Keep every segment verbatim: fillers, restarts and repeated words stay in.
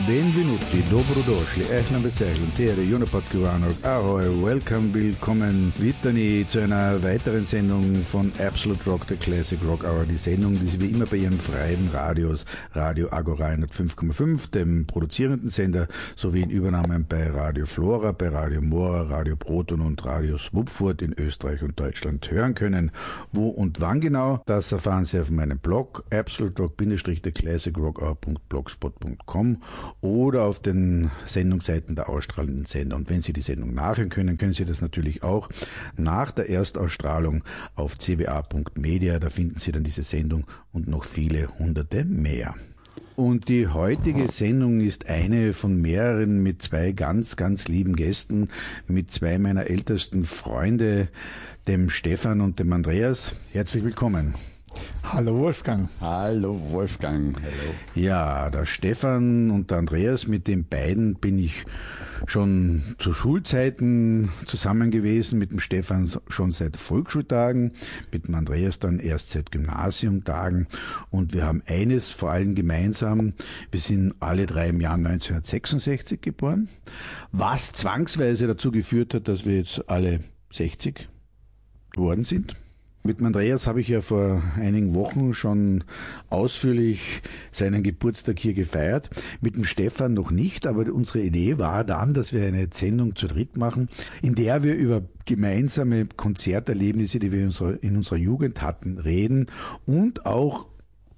Benvenuti, dobrodošli, ehlan besehlan, tere, Junapodkiwanok, ahoi, welcome, willkommen, Vitani zu einer weiteren Sendung von Absolute Rock, der Classic Rock Hour, die Sendung, die Sie wie immer bei Ihren freien Radios, Radio Agora hundertfünf Komma fünf, dem produzierenden Sender, sowie in Übernahmen bei Radio Flora, bei Radio Mora, Radio Proton und Radio Swupfurt in Österreich und Deutschland hören können. Wo und wann genau, das erfahren Sie auf meinem Blog, absolute rock der classic rock hour punkt blogspot punkt com oder auf den Sendungsseiten der ausstrahlenden Sender. Und wenn Sie die Sendung nachhören können, können Sie das natürlich auch nach der Erstausstrahlung auf c b a punkt media. Da finden Sie dann diese Sendung und noch viele hunderte mehr. Und die heutige Sendung ist eine von mehreren mit zwei ganz, ganz lieben Gästen, mit zwei meiner ältesten Freunde, dem Stefan und dem Andreas. Herzlich willkommen. Hallo Wolfgang. Hallo Wolfgang. Hallo. Ja, der Stefan und der Andreas, mit den beiden bin ich schon zu Schulzeiten zusammen gewesen, mit dem Stefan schon seit Volksschultagen, mit dem Andreas dann erst seit Gymnasiumtagen, und wir haben eines vor allem gemeinsam: wir sind alle drei im Jahr neunzehnhundertsechsundsechzig geboren, was zwangsweise dazu geführt hat, dass wir jetzt alle sechzig geworden sind. Mit dem Andreas habe ich ja vor einigen Wochen schon ausführlich seinen Geburtstag hier gefeiert. Mit dem Stefan noch nicht, aber unsere Idee war dann, dass wir eine Sendung zu dritt machen, in der wir über gemeinsame Konzerterlebnisse, die wir in unserer, in unserer Jugend hatten, reden und auch,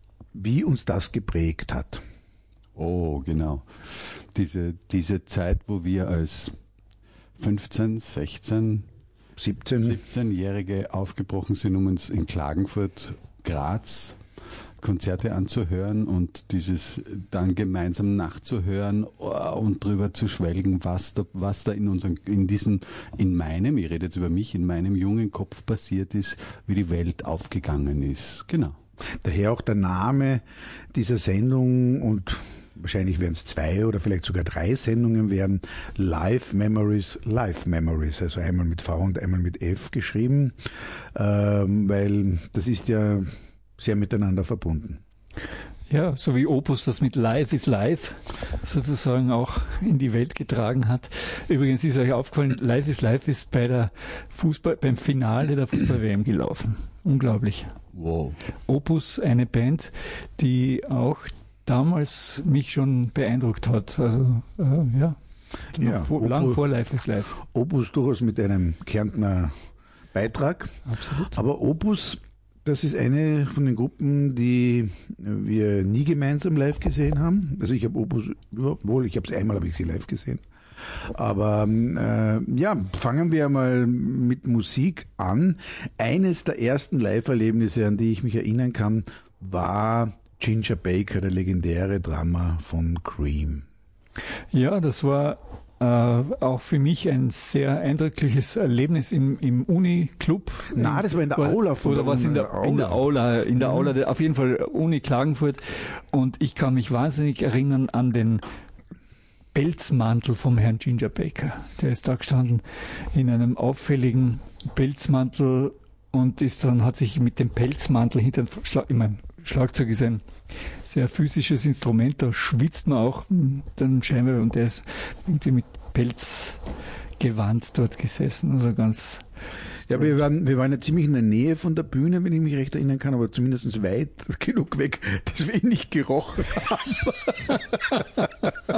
wie uns das geprägt hat. Oh, genau. Diese, diese Zeit, wo wir als fünfzehn, sechzehn, siebzehn siebzehnjährige aufgebrochen sind, um uns in Klagenfurt, Graz Konzerte anzuhören und dieses dann gemeinsam nachzuhören und drüber zu schwelgen, was da, was da in unserem, in diesem, in meinem, ich rede jetzt über mich, in meinem jungen Kopf passiert ist, wie die Welt aufgegangen ist. Genau. Daher auch der Name dieser Sendung, und wahrscheinlich werden es zwei oder vielleicht sogar drei Sendungen werden: Live Memories, Live Memories, also einmal mit V und einmal mit F geschrieben, ähm, weil das ist ja sehr miteinander verbunden. Ja, so wie Opus das mit Live is Live sozusagen auch in die Welt getragen hat. Übrigens ist euch aufgefallen, Live is Live ist bei der Fußball, beim Finale der Fußball-W M gelaufen. Unglaublich. Wow. Opus, eine Band, die auch damals mich schon beeindruckt hat. Also äh, ja, ja vor, Opus, lang vor Live is Live. Opus durchaus mit einem Kärntner Beitrag. Absolut. Aber Opus, das ist eine von den Gruppen, die wir nie gemeinsam live gesehen haben. Also ich habe Opus, wohl, ich habe es einmal, habe ich sie live gesehen. Aber äh, ja, fangen wir mal mit Musik an. Eines der ersten Live-Erlebnisse, an die ich mich erinnern kann, war Ginger Baker, der legendäre Drummer von Cream. Ja, das war äh, auch für mich ein sehr eindrückliches Erlebnis im, im Uni-Club. Na, das war in der war, Aula von Oder der was in der, in der Aula? In der Aula, auf jeden Fall Uni Klagenfurt. Und ich kann mich wahnsinnig erinnern an den Pelzmantel vom Herrn Ginger Baker. Der ist da gestanden in einem auffälligen Pelzmantel und ist dann, hat sich mit dem Pelzmantel hinter den Schlag, ich meine, Schlagzeug ist ein sehr physisches Instrument, da schwitzt man auch dann scheinbar, und der ist irgendwie mit Pelzgewand dort gesessen, also ganz... Ja, wir waren, wir waren ja ziemlich in der Nähe von der Bühne, wenn ich mich recht erinnern kann, aber zumindest weit genug weg, dass wir ihn nicht gerochen haben.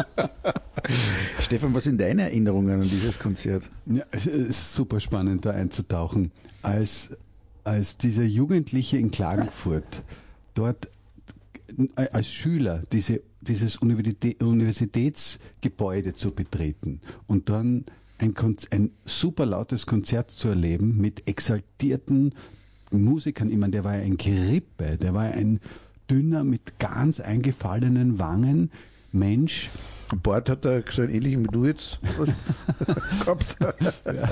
Stefan, was sind deine Erinnerungen an dieses Konzert? Ja, es ist super spannend, da einzutauchen. Als, als dieser Jugendliche in Klagenfurt dort als Schüler diese, dieses Universitätsgebäude zu betreten und dann ein, ein super lautes Konzert zu erleben mit exaltierten Musikern. Ich meine, der war ja ein Gerippe, der war ein dünner, mit ganz eingefallenen Wangen Mensch. Bart hat er so einen ähnlichen wie du jetzt gehabt. Ja.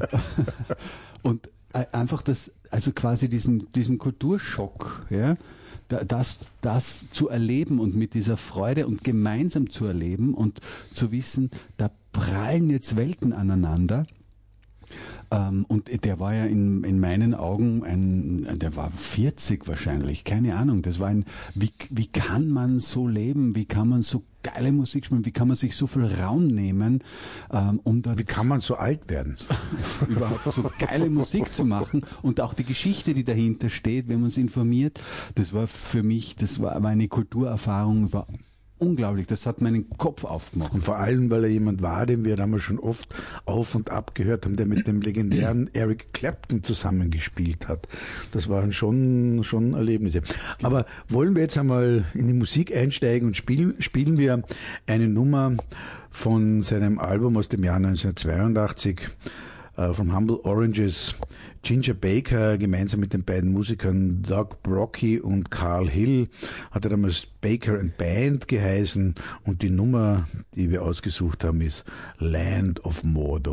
Und einfach das, also quasi diesen, diesen Kulturschock, ja, das, das zu erleben und mit dieser Freude und gemeinsam zu erleben und zu wissen, da prallen jetzt Welten aneinander. Ähm, und der war ja in, in meinen Augen ein, der war vierzig wahrscheinlich, keine Ahnung. Das war ein, wie, wie kann man so leben? Wie kann man so geile Musik spielen? Wie kann man sich so viel Raum nehmen, ähm, um da... Wie kann man so alt werden? überhaupt so geile Musik zu machen und auch die Geschichte, die dahinter steht, wenn man es informiert, das war für mich, das war meine Kulturerfahrung, war unglaublich, das hat meinen Kopf aufgemacht. Und vor allem, weil er jemand war, den wir damals schon oft auf und ab gehört haben, der mit dem legendären Eric Clapton zusammengespielt hat. Das waren schon, schon Erlebnisse. Aber wollen wir jetzt einmal in die Musik einsteigen und spielen, spielen wir eine Nummer von seinem Album aus dem Jahr neunzehnhundertzweiundachtzig, äh, vom Humble Oranges. Ginger Baker gemeinsam mit den beiden Musikern Doug Brockie und Carl Hill hat er damals Baker and Band geheißen und die Nummer, die wir ausgesucht haben, ist Land of Mordor.